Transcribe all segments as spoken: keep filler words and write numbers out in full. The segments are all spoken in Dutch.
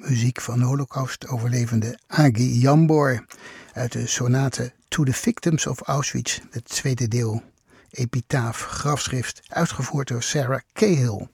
muziek van Holocaust-overlevende Agi Jambor uit de sonate To the Victims of Auschwitz, het tweede deel, epitaaf, grafschrift, uitgevoerd door Sarah Cahill.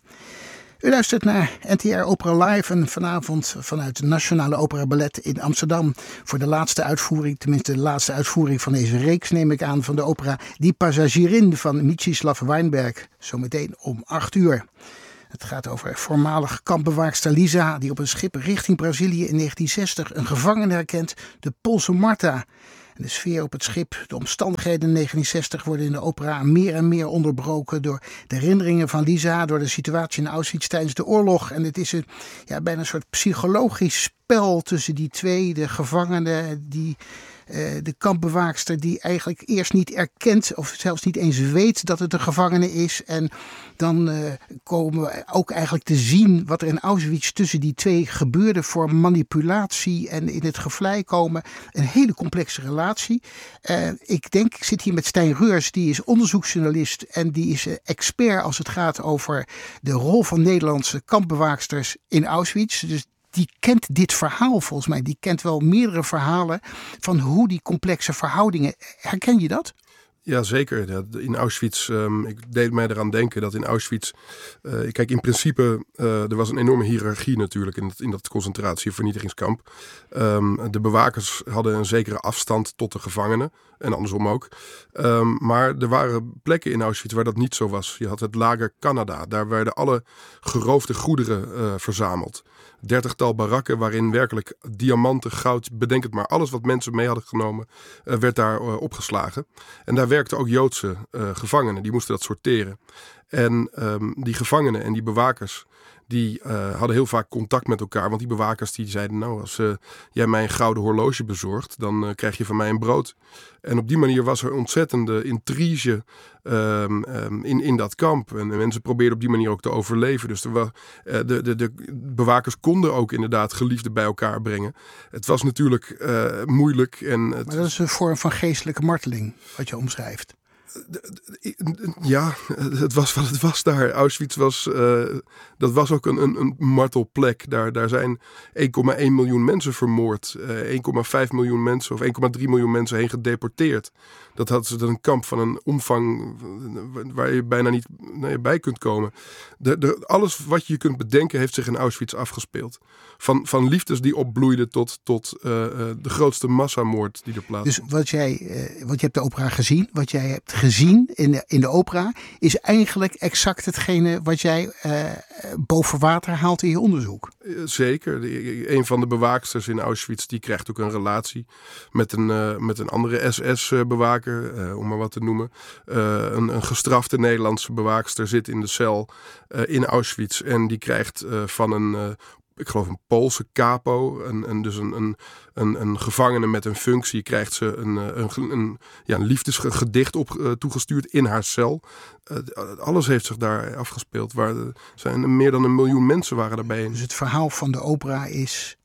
U luistert naar N T R Opera Live en vanavond vanuit de Nationale Opera Ballet in Amsterdam voor de laatste uitvoering, tenminste de laatste uitvoering van deze reeks neem ik aan, van de opera Die Passagierin van Mstislav Weinberg, zometeen om acht uur. Het gaat over voormalig kampbewaakster Lisa die op een schip richting Brazilië in negentien zestig een gevangene herkent, de Poolse Marta. En de sfeer op het schip, de omstandigheden in negentien zestig worden in de opera meer en meer onderbroken door de herinneringen van Lisa, door de situatie in Auschwitz tijdens de oorlog. En het is een, ja, bijna een soort psychologisch spel tussen die twee, de gevangenen, die, uh, de kampbewaakster die eigenlijk eerst niet erkent of zelfs niet eens weet dat het een gevangene is. En dan uh, komen we ook eigenlijk te zien wat er in Auschwitz tussen die twee gebeurde voor manipulatie en in het gevlei komen. Een hele complexe relatie. Uh, ik denk, ik zit hier met Stijn Reurs, die is onderzoeksjournalist en die is uh, expert als het gaat over de rol van Nederlandse kampbewaaksters in Auschwitz. Dus die kent dit verhaal volgens mij. Die kent wel meerdere verhalen van hoe die complexe verhoudingen. Herken je dat? Ja, zeker. In Auschwitz, um, ik deed mij eraan denken dat in Auschwitz, uh, kijk, in principe, uh, er was een enorme hiërarchie natuurlijk in, het, in dat concentratie- en vernietigingskamp. Um, de bewakers hadden een zekere afstand tot de gevangenen en andersom ook. Um, maar er waren plekken in Auschwitz waar dat niet zo was. Je had het lager Canada, daar werden alle geroofde goederen uh, verzameld. Dertigtal barakken waarin werkelijk diamanten, goud, bedenk het maar, alles wat mensen mee hadden genomen, uh, werd daar uh, opgeslagen. En daar werkten ook Joodse uh, gevangenen, die moesten dat sorteren. En um, die gevangenen en die bewakers, die uh, hadden heel vaak contact met elkaar. Want die bewakers die zeiden, nou, als uh, jij mij een gouden horloge bezorgt, dan uh, krijg je van mij een brood. En op die manier was er ontzettende intrige um, um, in, in dat kamp. En de mensen probeerden op die manier ook te overleven. Dus er was, uh, de, de, de bewakers konden ook inderdaad geliefden bij elkaar brengen. Het was natuurlijk uh, moeilijk. En het... Maar dat is een vorm van geestelijke marteling, wat je omschrijft. Ja, het was wat het was daar. Auschwitz was, uh, dat was ook een, een, een martelplek. Daar, daar zijn één komma één miljoen mensen vermoord. Uh, één komma vijf miljoen mensen of één komma drie miljoen mensen heen gedeporteerd. Dat had ze een kamp van een omvang waar je bijna niet nou, bij kunt komen. De, de, alles wat je kunt bedenken heeft zich in Auschwitz afgespeeld. Van, van liefdes die opbloeiden tot, tot uh, de grootste massamoord die er plaatsvond. Dus wat jij, uh, want je hebt de opera gezien, wat jij hebt gezien in de, in de opera is eigenlijk exact hetgene wat jij uh, boven water haalt in je onderzoek. Zeker. De, een van de bewaaksters in Auschwitz die krijgt ook een relatie met een, uh, met een andere S S-bewaker, uh, om maar wat te noemen. Uh, een, een gestrafte Nederlandse bewaakster zit in de cel uh, in Auschwitz en die krijgt uh, van een... Uh, ik geloof een Poolse capo, een, een, dus een, een, een, een gevangene met een functie, krijgt ze een, een, een, ja, een liefdesgedicht op uh, toegestuurd in haar cel. Uh, alles heeft zich daar afgespeeld. Waar er zijn meer dan een miljoen mensen waren daarbij. Dus het verhaal van de opera is,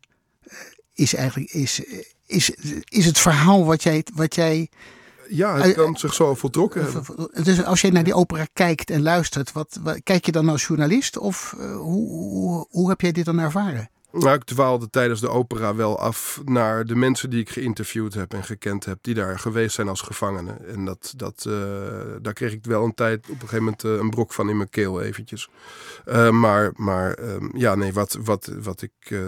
is eigenlijk is, is, is het verhaal wat jij, wat jij Ja, het kan zich zo voltrokken hebben. Dus als je naar die opera kijkt en luistert, wat, wat kijk je dan als journalist of uh, hoe, hoe, hoe heb jij dit dan ervaren? Nou, ik dwaalde tijdens de opera wel af naar de mensen die ik geïnterviewd heb en gekend heb, die daar geweest zijn als gevangenen. En dat, dat, uh, daar kreeg ik wel een tijd op een gegeven moment uh, een brok van in mijn keel eventjes. Uh, maar maar um, ja, nee, wat, wat, wat ik... Uh,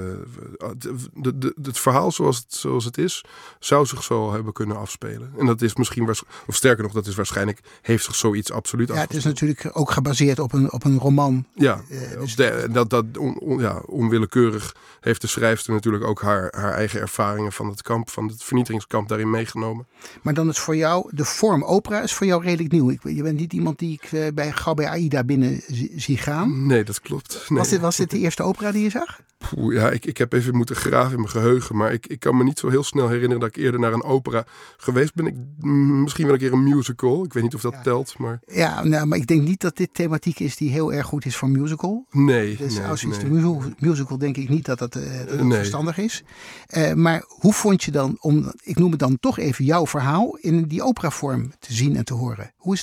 de, de, het verhaal zoals het, zoals het is, zou zich zo hebben kunnen afspelen. En dat is misschien, of sterker nog, dat is waarschijnlijk, heeft zich zoiets absoluut ja, afgespeeld. Het is natuurlijk ook gebaseerd op een, op een roman. Ja, uh, dus de, dat, dat on, on, ja, onwillekeurig heeft de schrijfster natuurlijk ook haar, haar eigen ervaringen van het kamp, van het vernietigingskamp daarin meegenomen. Maar dan is voor jou, de vorm opera is voor jou redelijk nieuw. Ik, je bent niet iemand die ik uh, bij, gauw bij AIDA binnen zie, zie gaan. Nee, dat klopt. Nee. Was, dit, was dit de eerste opera die je zag? Poeh, ja, ik, ik heb even moeten graven in mijn geheugen. Maar ik, ik kan me niet zo heel snel herinneren dat ik eerder naar een opera geweest ben. Ik, misschien wel een keer een musical. Ik weet niet of dat ja. telt. Maar... Ja, nou, maar ik denk niet dat dit thematiek is die heel erg goed is voor musical. Nee. Dus nee, als iets nee. de musical, musical denk ik niet dat dat, uh, dat het nee. verstandig is. Uh, maar hoe vond je dan, om, ik noem het dan toch even jouw verhaal, in die operavorm te zien en te horen? Hoe is dat?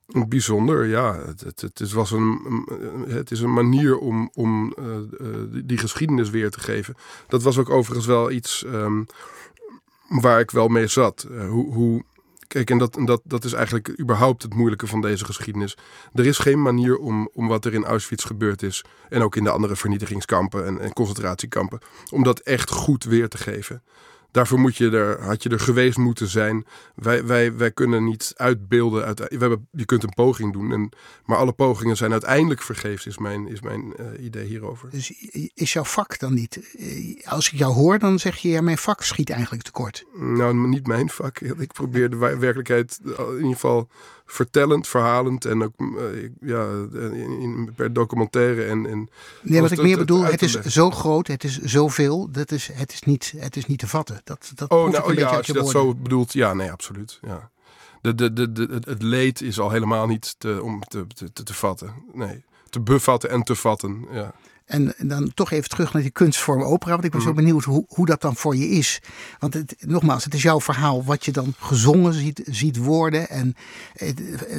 Bijzonder, ja. Het, het, het, is, was een, het is een manier om, om uh, uh, die geschiedenis weer te geven. Dat was ook overigens wel iets um, waar ik wel mee zat. Uh, hoe, hoe, kijk, en dat, dat, dat is eigenlijk überhaupt het moeilijke van deze geschiedenis. Er is geen manier om, om wat er in Auschwitz gebeurd is, en ook in de andere vernietigingskampen en, en concentratiekampen, om dat echt goed weer te geven. Daarvoor moet je er, had je er geweest moeten zijn. Wij, wij, wij kunnen niet uitbeelden. Uit, we hebben, je kunt een poging doen. En, maar alle pogingen zijn uiteindelijk vergeefs, is mijn, is mijn uh, idee hierover. Dus is jouw vak dan niet? Als ik jou hoor, dan zeg je, ja, mijn vak schiet eigenlijk tekort. Nou, niet mijn vak. Ik probeer de werkelijkheid in ieder geval vertellend, verhalend en ook uh, ja, in, per documentaire. En, en nee, wat ik meer bedoel, het is zo groot, het is zoveel, dat is, het, is niet, het is niet te vatten. Dat, dat oh, nou, ja, als je dat woorden. zo bedoelt, ja, nee, absoluut. Ja. De, de, de, de, het leed is al helemaal niet te, om te, te, te, te vatten. Nee, te bevatten en te vatten, ja. En dan toch even terug naar die kunstvorm opera. Want ik ben mm. zo benieuwd hoe, hoe dat dan voor je is. Want het, nogmaals, het is jouw verhaal wat je dan gezongen ziet, ziet worden. En eh, eh,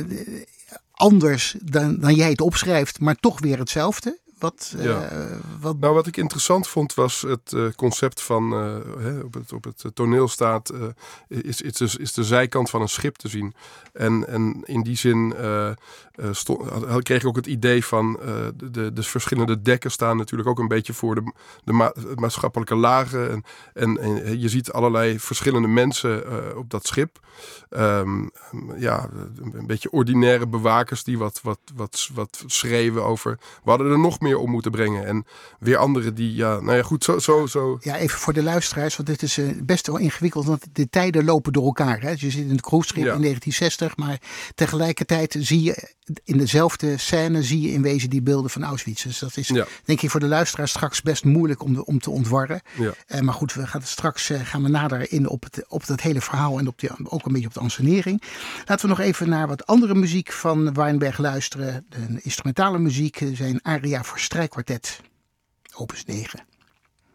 anders dan, dan jij het opschrijft, maar toch weer hetzelfde. Wat, ja. uh, wat... Nou, wat ik interessant vond was het uh, concept van uh, hè, op, het, op het toneel staat uh, is, is, is, is de zijkant van een schip te zien. En, en in die zin uh, uh, stond, kreeg ik ook het idee van uh, de, de, de verschillende dekken staan natuurlijk ook een beetje voor de, de ma- maatschappelijke lagen. En, en, en je ziet allerlei verschillende mensen uh, op dat schip. Um, ja, een beetje ordinaire bewakers die wat, wat, wat, wat schreeuwen over. We hadden er nog meer om moeten brengen. En weer anderen die, ja, nou ja, goed, zo... zo, zo. Ja, even voor de luisteraars, want dit is uh, best wel ingewikkeld, want de tijden lopen door elkaar. Hè? Dus je zit in het cruiseschip ja. in negentien zestig, maar tegelijkertijd zie je, in dezelfde scène zie je in wezen die beelden van Auschwitz. Dus dat is, ja. denk ik, voor de luisteraars straks best moeilijk om, de, om te ontwarren. Ja. Uh, maar goed, we gaan straks uh, gaan we nader in op het, op het hele verhaal en op die, ook een beetje op de ansenering. Laten we nog even naar wat andere muziek van Weinberg luisteren. De instrumentale muziek, zijn aria voor strijkkwartet, opus negen.